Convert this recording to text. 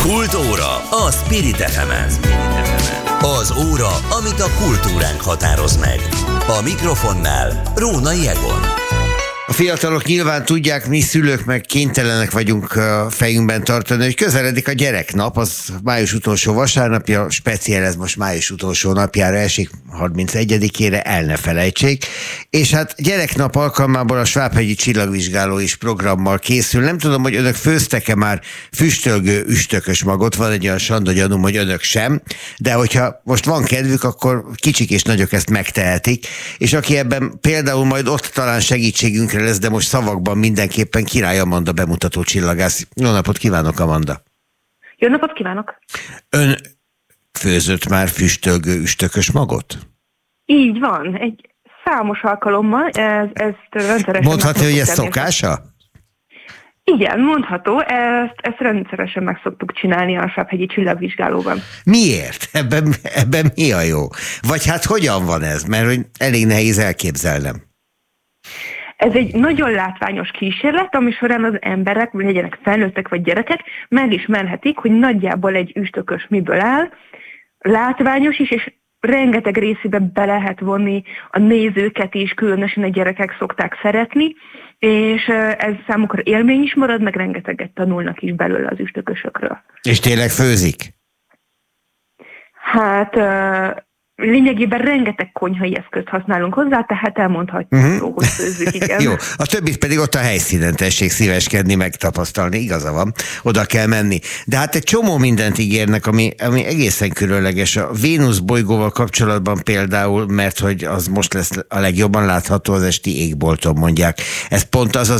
Kultúra a Spirit FM-en. Az óra, amit a kultúránk határoz meg. A mikrofonnál Rónai Egon. A fiatalok nyilván tudják, mi szülők meg kénytelenek vagyunk a fejünkben tartani, hogy közeledik a gyereknap, az május utolsó vasárnapja, speciál ez most május utolsó napjára esik, 31-ére, el ne felejtsék. És hát gyereknap alkalmából a Svábhegyi Csillagvizsgáló is programmal készül. Nem tudom, hogy önök főztek-e már füstölgő üstökös magot, van egy olyan sanda gyanúm, hogy önök sem, de hogyha most van kedvük, akkor kicsik és nagyok ezt megtehetik, és aki ebben például majd ott talán segítségünkre lesz, de most szavakban mindenképpen Király Amanda bemutató csillagász. Jó napot kívánok, Amanda! Jó napot kívánok! Ön főzött már füstölgő üstökös magot? Így van, egy számos alkalommal, ezt rendszeresen... Mondhatni, hogy ez szokása? Igen, mondható, ezt rendszeresen meg szoktuk csinálni a Svábhegyi Csillagvizsgálóban. Miért? Ebben mi a jó? Vagy hát hogyan van ez? Mert hogy elég nehéz elképzelnem. Ez egy nagyon látványos kísérlet, ami során az emberek, legyenek felnőttek vagy gyerekek, megismerhetik, hogy nagyjából egy üstökös miből áll, látványos is, és rengeteg részébe be lehet vonni a nézőket is, különösen a gyerekek szokták szeretni, és ez számukra élmény is marad, meg rengeteget tanulnak is belőle az üstökösökről. És tényleg főzik? Hát... lényegében rengeteg konyhai eszközt használunk hozzá, tehát elmondhatjuk, hogy főzzük, igen. Jó, a többit pedig ott a helyszínen tessék szíveskedni, megtapasztalni, igaza van, oda kell menni. De hát egy csomó mindent ígérnek, ami egészen különleges. A Vénusz bolygóval kapcsolatban például, mert hogy az most lesz a legjobban látható az esti égbolton, mondják. Ez pont az